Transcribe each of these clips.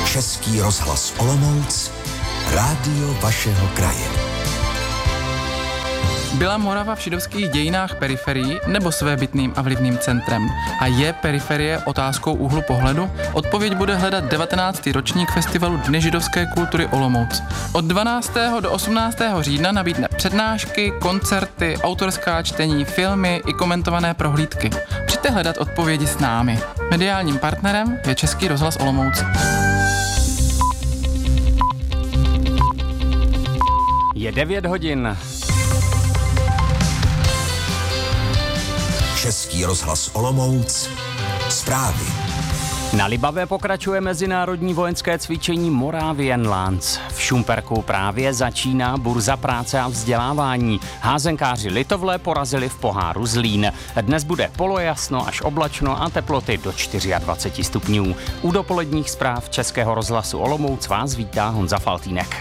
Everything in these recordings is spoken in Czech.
Český rozhlas Olomouc, rádio vašeho kraje. Byla Morava v židovských dějinách periferií nebo svébytným a vlivným centrem? A je periferie otázkou úhlu pohledu? Odpověď bude hledat 19. ročník festivalu Dny židovské kultury Olomouc. Od 12. do 18. října nabídne přednášky, koncerty, autorská čtení, filmy i komentované prohlídky. Přijďte hledat odpovědi s námi. Mediálním partnerem je Český rozhlas Olomouc. Je 9 hodin. Český rozhlas Olomouc, zprávy. Na Libavě pokračuje mezinárodní vojenské cvičení Moravian Lands. V Šumperku právě začíná burza práce a vzdělávání. Házenkáři Litovle porazili v poháru Zlín. Dnes bude polojasno až oblačno a teploty do 24 stupňů. U dopoledních zpráv Českého rozhlasu Olomouc vás vítá Honza Faltýnek.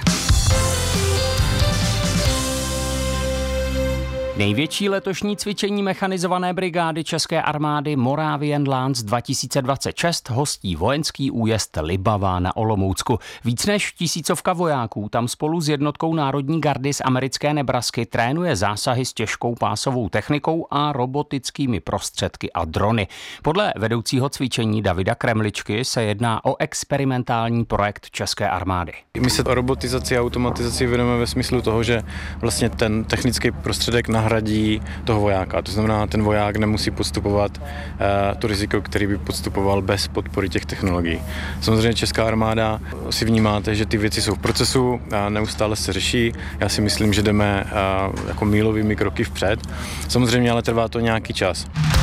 Největší letošní cvičení mechanizované brigády České armády Moravian Lands 2026 hostí vojenský újezd Libavá na Olomoucku. Víc než 1000 vojáků tam spolu s jednotkou Národní gardy z americké Nebrasky trénuje zásahy s těžkou pásovou technikou a robotickými prostředky a drony. Podle vedoucího cvičení Davida Kremličky se jedná o experimentální projekt České armády. My se o robotizaci a automatizaci věnujeme ve smyslu toho, že vlastně ten technický prostředek nahradí toho vojáka. To znamená, ten voják nemusí podstupovat to riziko, který by podstupoval bez podpory těch technologií. Samozřejmě Česká armáda si vnímáte, že ty věci jsou v procesu a neustále se řeší. Já si myslím, že jdeme jako mílovými kroky vpřed. Samozřejmě ale trvá to nějaký čas.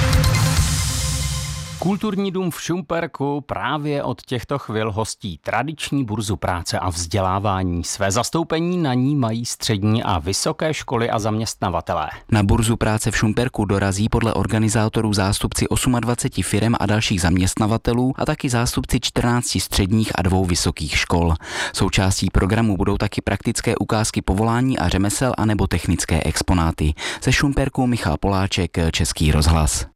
Kulturní dům v Šumperku právě od těchto chvil hostí tradiční burzu práce a vzdělávání. Své zastoupení na ní mají střední a vysoké školy a zaměstnavatelé. Na burzu práce v Šumperku dorazí podle organizátorů zástupci 28 firem a dalších zaměstnavatelů a taky zástupci 14 středních a 2 vysokých škol. Součástí programu budou taky praktické ukázky povolání a řemesel anebo technické exponáty. Ze Šumperku Michal Poláček, Český rozhlas.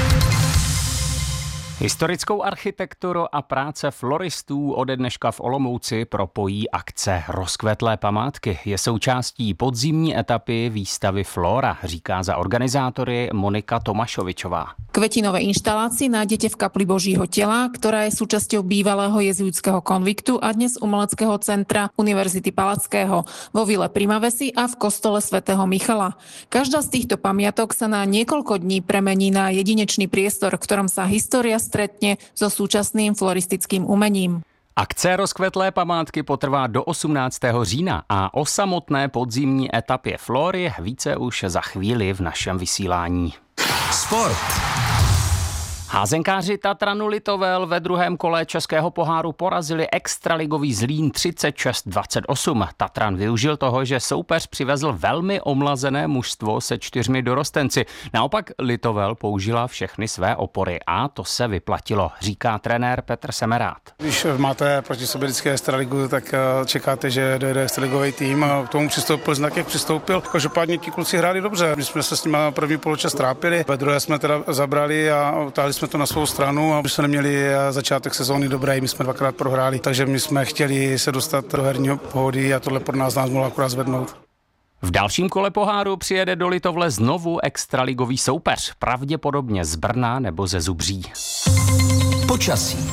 Historickou architekturu a práce floristů ode dneška v Olomouci propojí akce Rozkvetlé památky. Je součástí podzimní etapy výstavy Flora, říká za organizátory Monika Tomášovičová. Kvetinové inštalácie nájdete v kapli Božího tela, ktorá je súčasťou bývalého jezuitského konviktu a dnes umeleckého centra Univerzity Palackého, vo vile Primavesi a v kostole svätého Michala. Každá z týchto pamiatok sa na niekoľko dní premení na jedinečný priestor, v ktorom sa história stretne so súčasným floristickým umením. Akce Rozkvetlé památky potrvá do 18. října a o samotné podzimní etapě Flory více už za chvíli v našem vysílání. Sport. Házenkáři Tatranu Litovel ve druhém kole Českého poháru porazili extraligový Zlín 36-28. Tatran využil toho, že soupeř přivezl velmi omlazené mužstvo se 4 dorostenci. Naopak Litovel použila všechny své opory a to se vyplatilo, říká trenér Petr Semerát. Když máte proti sobě vždycky extraligu, tak čekáte, že dojde extraligový tým a k tomu přistoupil znak, jak přistoupil. Každopádně ti kluci hráli dobře. My jsme se s nimi první poločas trápili, ve druhé jsme teda zabrali a utáhli jsme to na svou stranu a my jsme neměli začátek sezóny dobrý, my jsme 2krát prohráli, takže my jsme chtěli se dostat do herního pohody a tohle pod nás mohlo akorát zvednout. V dalším kole poháru přijede do Litovle znovu extraligový soupeř, pravděpodobně z Brna nebo ze Zubří. Počasí.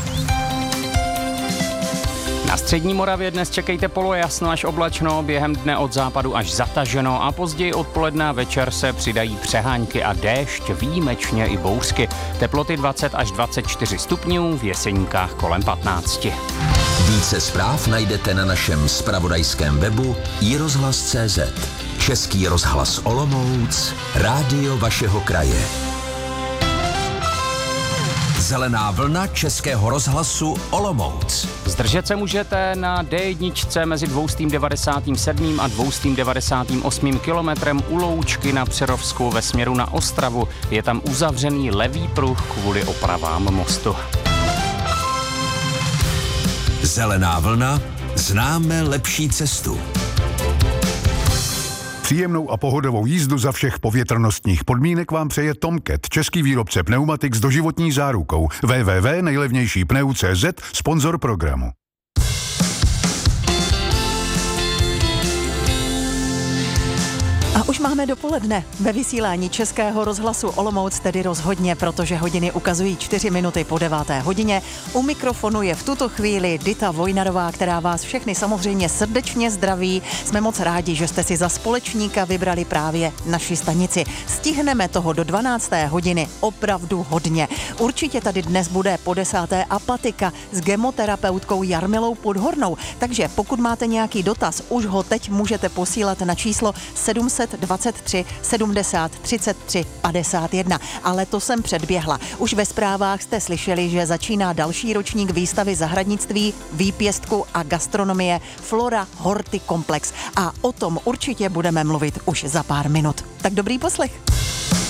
Na střední Moravě dnes čekejte polojasno až oblačno, během dne od západu až zataženo a později odpoledne a večer se přidají přehánky a déšť, výjimečně i bouřky. Teploty 20 až 24 stupňů, v Jeseníkách kolem 15. Více zpráv najdete na našem zpravodajském webu iRozhlas.cz. Český rozhlas Olomouc, rádio vašeho kraje. Zelená vlna Českého rozhlasu Olomouc. Zdržet se můžete na D1 mezi 297. a 298. kilometrem u Loučky na Přerovsku ve směru na Ostravu. Je tam uzavřený levý pruh kvůli opravám mostu. Zelená vlna, známe lepší cestu. Příjemnou a pohodovou jízdu za všech povětrnostních podmínek vám přeje Tomcat, český výrobce pneumatik s doživotní zárukou. www.nejlevnějšípneu.cz, sponzor programu. A už máme dopoledne ve vysílání Českého rozhlasu Olomouc, tedy rozhodně, protože hodiny ukazují 4 minuty po 9. hodině. U mikrofonu je v tuto chvíli Dita Vojnarová, která vás všechny samozřejmě srdečně zdraví. Jsme moc rádi, že jste si za společníka vybrali právě naši stanici. Stihneme toho do 12. hodiny opravdu hodně. Určitě tady dnes bude po 10. apatika s gemoterapeutkou Jarmilou Podhornou. Takže pokud máte nějaký dotaz, už ho teď můžete posílat na číslo 723 70 33 51. Ale to jsem předběhla. Už ve zprávách jste slyšeli, že začíná další ročník výstavy zahradnictví, výpěstku a gastronomie Flora Horty Komplex. A o tom určitě budeme mluvit už za pár minut. Tak dobrý poslech.